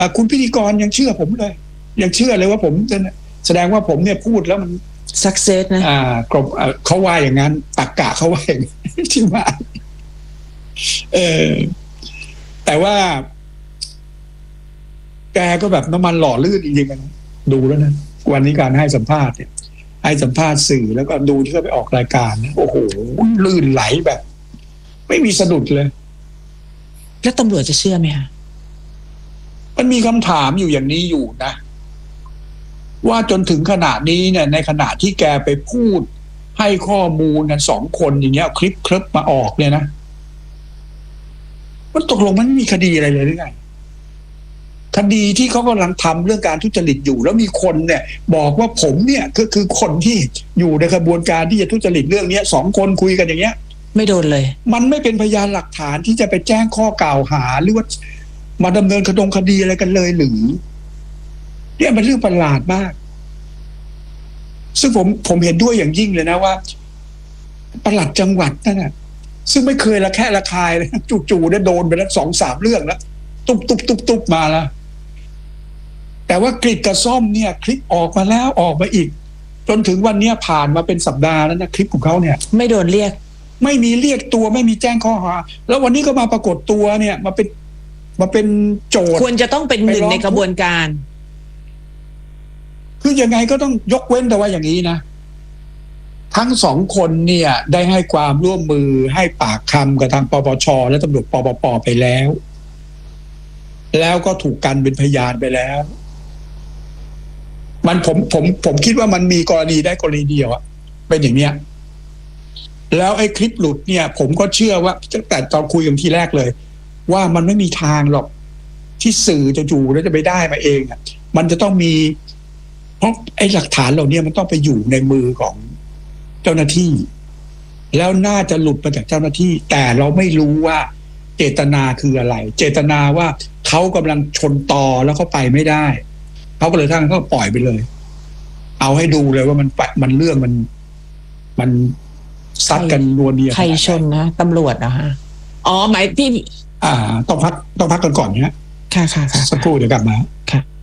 คุณพิธีกรยังเชื่อผมเลยยังเชื่อเลยว่าผมจะแสดงว่าผมเนี่ยพูดแล้วมัน success นะกรบเขาว่าอย่างนั้นตรรกะเขาว่าอย่างนั้นที่ว่าแต่ว่าแกก็แบบน้ำมันหล่อลื่นจริงๆกันดูแล้วนะวันนี้การให้สัมภาษณ์เนี่ยให้สัมภาษณ์สื่อแล้วก็ดูที่เขาไปออกรายการนะโอ้โหลื่นไหลแบบ ไม่มีสะดุดเลยแล้วตำรวจจะเชื่อไหมคะมันมีคำถามอยู่อย่างนี้อยู่นะว่าจนถึงขณะนี้เนี่ยในขณะที่แกไปพูดให้ข้อมูลกัน2 คนอย่างเงี้ยคลิปมาออกเนี่ยนะมันตกลงมันไม่มีคดีอะไรเลยหรือไงคดีที่เขากำลังทำเรื่องการทุจริตอยู่แล้วมีคนเนี่ยบอกว่าผมเนี่ยก็คือคนที่อยู่ในกระบวนการที่จะทุจริตเรื่องนี้2 คนคุยกันอย่างเงี้ยไม่โดนเลยมันไม่เป็นพยานหลักฐานที่จะไปแจ้งข้อกล่าวหาหรือว่ามาดำเนินคดีอะไรกันเลยหรือเนี่ยมันเรื่องประหลาดมากซึ่งผมเห็นด้วยอย่างยิ่งเลยนะว่าปลัดจังหวัดนั่นน่ะซึ่งไม่เคยระแคะระคายเลยจู่ๆได้โดนไปแล้ว2-3 เรื่องแล้วตุ๊บมาแล้วแต่ว่ากริดกับส้มเนี่ยคลิปออกมาแล้วออกมาอีกจนถึงวันนี้ผ่านมาเป็นสัปดาห์แล้วนะคลิปของเขาเนี่ยไม่โดนเรียกไม่มีเรียกตัวไม่มีแจ้งข้อหาแล้ววันนี้ก็มาปรากฏตัวเนี่ยมาเป็นโจทย์ควรจะต้องเป็นหนึ่งในกระบวนการคือยังไงก็ต้องยกเว้นแต่ว่าอย่างนี้นะทั้ง2 คนเนี่ยได้ให้ความร่วมมือให้ปากคำกับทางปปชและตำรวจปปไปแล้วก็ถูกกันเป็นพยานไปแล้วมันผมคิดว่ามันมีกรณีได้กรณีเดียวอะเป็นอย่างเนี้ยแล้วไอ้คลิปหลุดเนี่ยผมก็เชื่อว่าตั้งแต่ตอนคุยกันทีแรกเลยว่ามันไม่มีทางหรอกที่สื่อจะอยู่แล้วจะไปได้มาเองอ่ะมันจะต้องมีเพราะไอ้หลักฐานเหล่านี้มันต้องไปอยู่ในมือของเจ้าหน้าที่แล้วน่าจะหลุดมาจากเจ้าหน้าที่แต่เราไม่รู้ว่าเจตนาคืออะไรเจตนาว่าเขากำลังชนตอแล้วเขาไปไม่ได้เขาก็เลยทั้งเขาปล่อยไปเลยเอาให้ดูเลยว่ามันเรื่องมันซัดกันนัวเนียใครชนนะตำรวจนะฮะอ๋อหมายพี่ต้องพักกันก่อนนะค่ะสักครู่เดี๋ยวกลับมาค่ะ